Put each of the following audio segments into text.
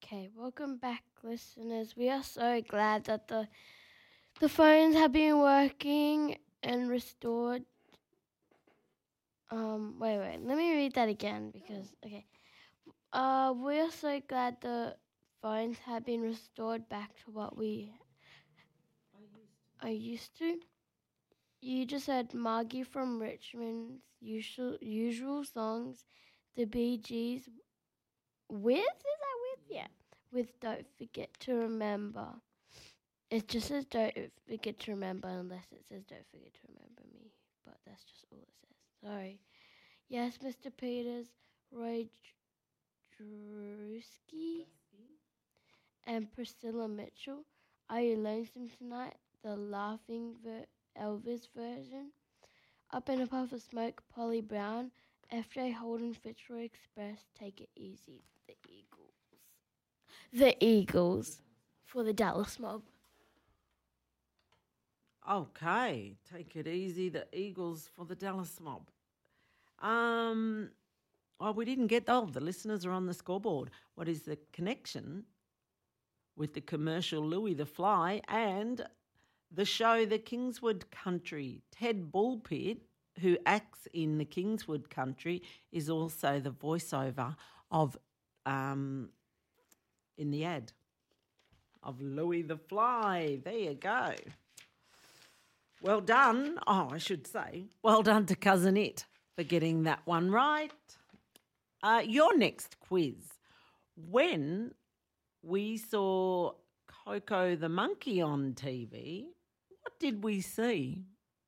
Okay, welcome back, listeners. We are so glad that the phones have been working and restored. Wait. Let me read that again because okay. We are so glad the phones have been restored back to what we are used to. You just heard Margie from Richmond's usual songs, the Bee Gees with is that with yeah with Don't Forget to Remember. It just says don't forget to remember unless it says don't forget to remember me. But that's just all it says. Sorry. Yes, Mr. Peters, Roy Drewski, and Priscilla Mitchell. Are You Lonesome Tonight? The Laughing Elvis version. Up in a Puff of Smoke, Polly Brown. F.J. Holden, Fitzroy Express, Take It Easy, The Eagles. The Eagles for the Dallas Mob. Okay, Take It Easy, the Eagles for the Dallas Mob. We didn't get, the listeners are on the scoreboard. What is the connection with the commercial Louis the Fly and the show The Kingswood Country? Ted Bullpitt, who acts in The Kingswood Country, is also the voiceover of, in the ad, of Louis the Fly. There you go. Well done. I should say, well done to Cousin It for getting that one right. Your next quiz. When we saw Coco the monkey on TV, what did we see?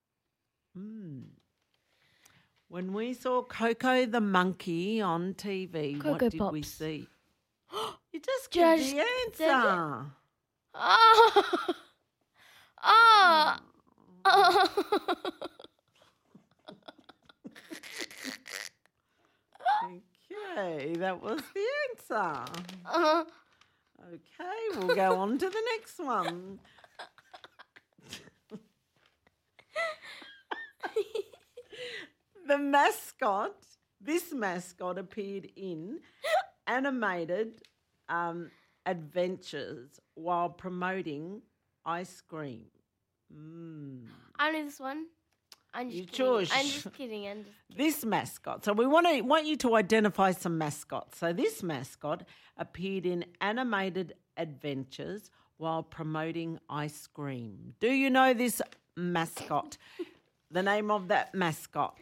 When we saw Coco the monkey on TV, Cocoa what did we Pops. see? You just gave Just the answer. Oh. Okay, that was the answer. Uh-huh. Okay, we'll go on to the next one. This mascot appeared in animated adventures while promoting ice cream. I know this one. I'm just You kidding. sure? I'm just kidding. This mascot. So we want you to identify some mascots. So this mascot appeared in animated adventures while promoting ice cream. Do you know this mascot? The name of that mascot?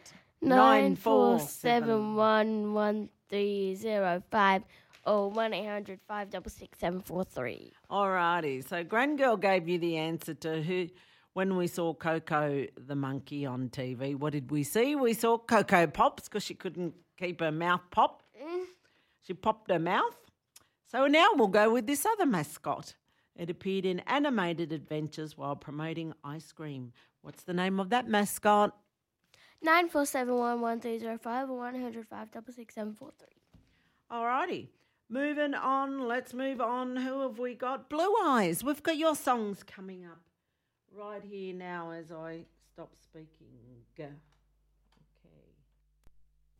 94711305 or 1-800-566-743. Alrighty. So Grand Girl gave you the answer to who. When we saw Coco the monkey on TV, what did we see? We saw Coco Pops because she couldn't keep her mouth popped. She popped her mouth. So now we'll go with this other mascot. It appeared in animated adventures while promoting ice cream. What's the name of that mascot? 94711305 or 1-800-566-743. Alrighty. Moving on. Let's move on. Who have we got? Blue Eyes. We've got your songs coming up right here now as I stop speaking.